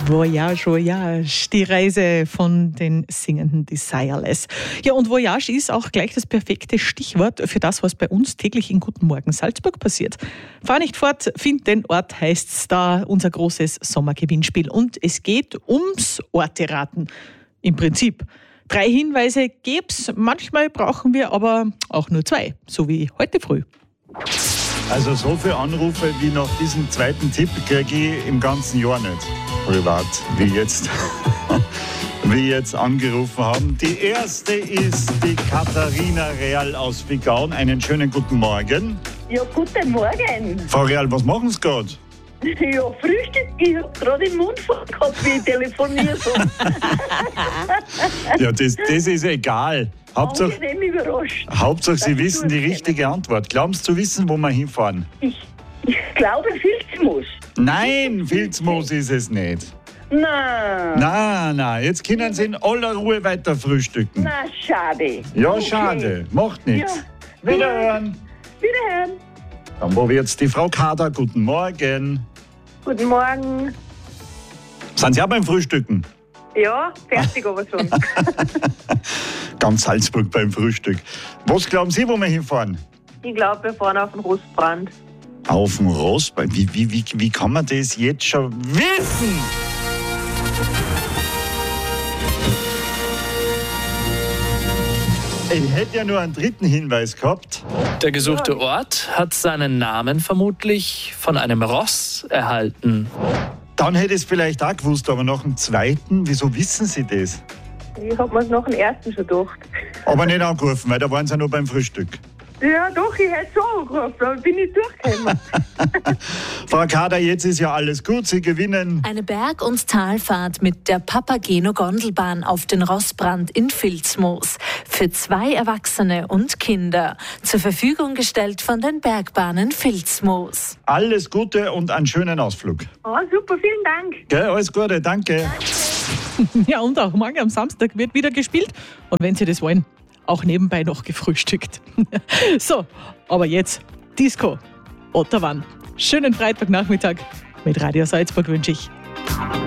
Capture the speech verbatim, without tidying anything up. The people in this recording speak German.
Voyage, Voyage, die Reise von den singenden Desireless. Ja, und Voyage ist auch gleich das perfekte Stichwort für das, was bei uns täglich in Guten Morgen Salzburg passiert. Fahr nicht fort, find den Ort, heißt's da, unser großes Sommergewinnspiel. Und es geht ums Orteraten. Im Prinzip. Drei Hinweise gäb's, manchmal brauchen wir aber auch nur zwei, so wie heute früh. Also so viele Anrufe wie nach diesem zweiten Tipp kriege ich im ganzen Jahr nicht. Privat, wie jetzt, wie jetzt angerufen haben. Die erste ist die Katharina Real aus Vigaun. Einen schönen guten Morgen. Ja, guten Morgen. Frau Real, was machen Sie gerade? Ja, Frühstück. Ich hab gerade den Mund voll gehabt, wie ich telefoniert habe. Ja, das, das ist egal. Hauptsache, Angenehm überrascht. Hauptsache Sie Dass ich wissen die durchkomme. richtige Antwort. Glauben Sie zu wissen, wo wir hinfahren? Ich, ich glaube, Filzmoos. Nein, Filzmoos ist es nicht. Na, Na, na, jetzt können Sie in aller Ruhe weiter frühstücken. na, schade. Ja, Okay. schade, macht nichts. Ja. Wiederhören. Wiederhören. Dann probiert's die Frau Kader. Guten Morgen. Guten Morgen. Sind Sie auch beim Frühstücken? Ja, fertig aber schon. Ganz Salzburg beim Frühstück. Was glauben Sie, wo wir hinfahren? Ich glaube, wir fahren auf den Rostbrand. Auf dem Rostbrand. Wie, wie, wie, wie kann man das jetzt schon wissen? Ich hätte ja nur einen dritten Hinweis gehabt. Der gesuchte Ort hat seinen Namen vermutlich von einem Ross erhalten. Dann hätte ich es vielleicht auch gewusst, aber nach dem zweiten, wieso wissen Sie das? Ich hab mir's nach dem ersten schon gedacht. Aber nicht angerufen, weil da waren Sie ja nur beim Frühstück. Ja, doch, ich hätte so angerufen, dann bin ich durchgekommen. Frau Kader, jetzt ist ja alles gut. Sie gewinnen. Eine Berg- und Talfahrt mit der Papageno-Gondelbahn auf den Rossbrand in Filzmoos. Für zwei Erwachsene und Kinder. Zur Verfügung gestellt von den Bergbahnen Filzmoos. Alles Gute und einen schönen Ausflug. Ah, super, vielen Dank. Gell, alles Gute, danke. Ja, und auch morgen am Samstag wird wieder gespielt. Und wenn Sie das wollen, auch nebenbei noch gefrühstückt. So, aber jetzt Disco. Otterwann. Schönen Freitagnachmittag mit Radio Salzburg wünsche ich.